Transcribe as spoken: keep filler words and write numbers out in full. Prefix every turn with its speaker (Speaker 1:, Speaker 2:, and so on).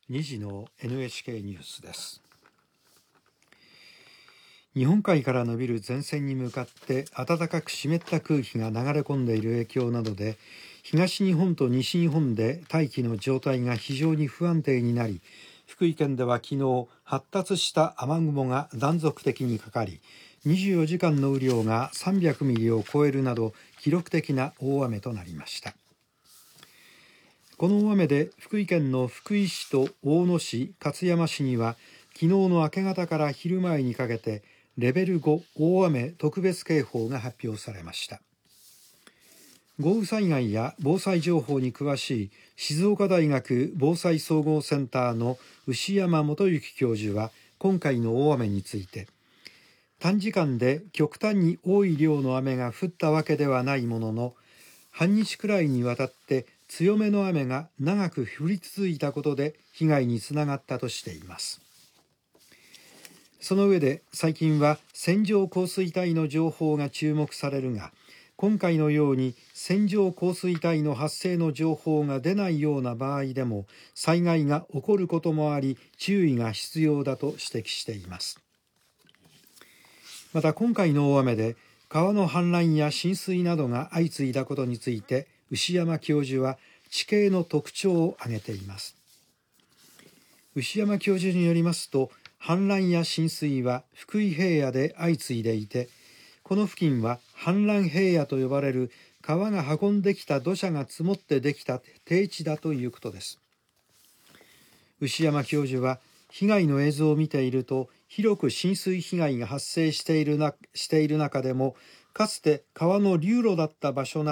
Speaker 1: にじの エヌエイチケー ニュースです。日本海から伸びる前線に向かって暖かく湿った空気が流れ込んでいる影響などで、東日本と西日本で大気の状態が非常に不安定になり、福井県では昨日発達した雨雲が断続的にかかり、にじゅうよじかんの雨量がさんびゃくミリを超えるなど記録的な大雨となりました。この大雨で福井県の福井市と大野市、勝山市には昨日の明け方から昼前にかけてレベルご大雨特別警報が発表されました。豪雨災害や防災情報に詳しい静岡大学防災総合センターの牛山元幸教授は今回の大雨について、短時間で極端に多い量の雨が降ったわけではないものの、半日くらいにわたって強めの雨が長く降り続いたことで被害につながったとしています。その上で、最近は線状降水帯の情報が注目されるが、今回のように線状降水帯の発生の情報が出ないような場合でも災害が起こることもあり、注意が必要だと指摘しています。また今回の大雨で川の氾濫や浸水などが相次いだことについて、牛山教授は地形の特徴を挙げています。牛山教授によりますと、氾濫や浸水は福井平野で相次いでいて、この付近は氾濫平野と呼ばれる川が運んできた土砂が積もってできた低地だということです。牛山教授は、被害の映像を見ていると広く浸水被害が発生しているなしている中でも、かつて川の流路だった場所な